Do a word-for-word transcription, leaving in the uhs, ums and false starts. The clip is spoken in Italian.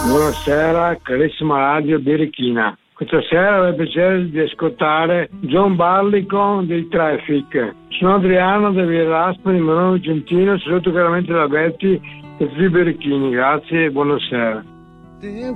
Buonasera, carissima radio Birichina. Questa sera ho il piacere di ascoltare John Barleycorn dei Traffic. Sono Adriano da Via Raspoli, Monone Gentino, saluto chiaramente la Betty e tutti i birichini. Grazie e buonasera.